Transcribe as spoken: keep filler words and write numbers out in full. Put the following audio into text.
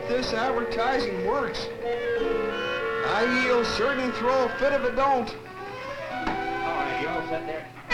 this advertising works. I yield certain throw a fit if it don't. All right, you all set there?